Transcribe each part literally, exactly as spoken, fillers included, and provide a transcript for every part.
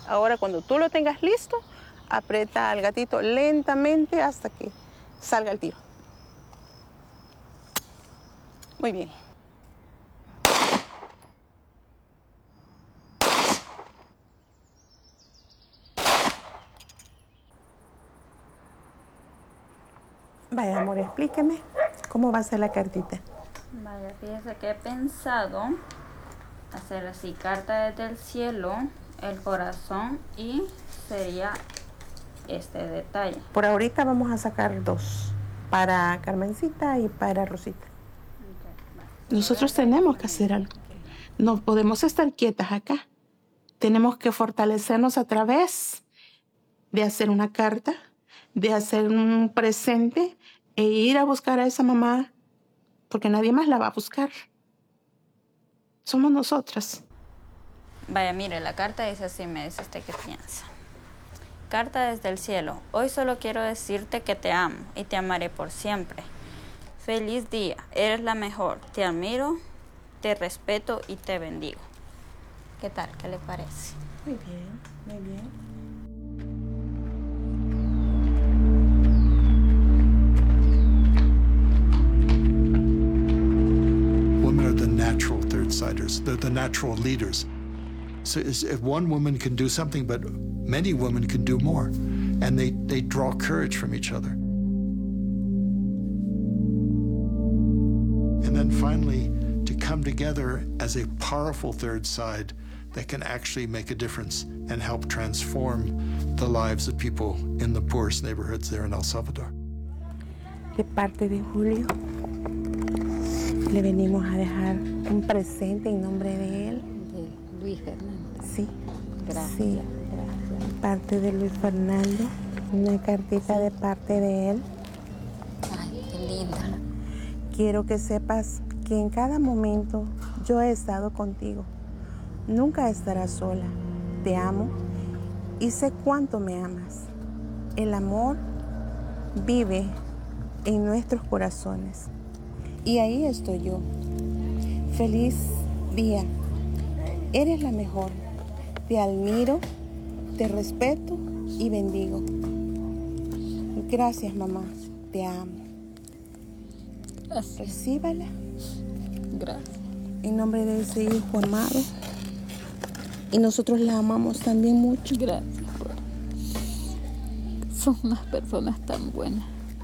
Ahora, cuando tú lo tengas listo, aprieta al gatito lentamente hasta que salga el tiro. Muy bien. Vaya, amor, explíqueme cómo va a ser la cartita. Vaya, fíjese que he pensado hacer así, carta desde el cielo, el corazón y sería este detalle. Por ahorita vamos a sacar dos, para Carmencita y para Rosita. Okay, Nosotros tenemos que hacer algo. No podemos estar quietas acá. Tenemos que fortalecernos a través de hacer una carta, de hacer un presente e ir a buscar a esa mamá, porque nadie más la va a buscar. Somos nosotras. Vaya, mire, la carta dice así, me dice usted qué piensa. Carta desde el cielo. Hoy solo quiero decirte que te amo y te amaré por siempre. Feliz día, eres la mejor. Te admiro, te respeto y te bendigo. ¿Qué tal? ¿Qué le parece? Muy bien, muy bien. Women are the natural third-siders. They're the natural leaders. So if one woman can do something, but many women can do more. And they, they draw courage from each other. And then finally, to come together as a powerful third side that can actually make a difference and help transform the lives of people in the poorest neighborhoods there in El Salvador. De parte de Julio, le venimos a dejar un presente en nombre de él. De Luis Fernando. Sí. Gracias, sí. gracias. Parte de Luis Fernando, una cartita de parte de él. Ay, qué linda. Quiero que sepas que en cada momento yo he estado contigo. Nunca estarás sola. Te amo y sé cuánto me amas. El amor vive en nuestros corazones. Y ahí estoy yo. Feliz día. Eres la mejor. Te admiro, te respeto y bendigo. Gracias, mamá. Te amo. Así. Recíbala. Gracias. En nombre de ese hijo amado. Y nosotros la amamos también mucho. Gracias por... Son unas personas tan buenas.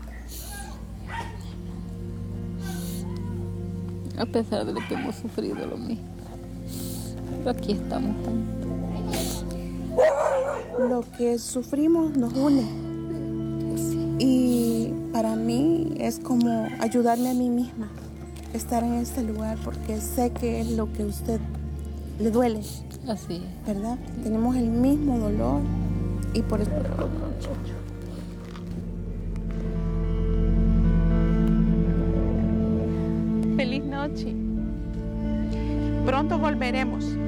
A pesar de que hemos sufrido lo mismo. Pero aquí estamos juntos. Lo que sufrimos nos une. Sí. Y para mí es como ayudarme a mí misma. Estar en este lugar porque sé que es lo que a usted le duele. Así es. ¿Verdad? Tenemos el mismo dolor y por eso... Feliz noche. Pronto volveremos.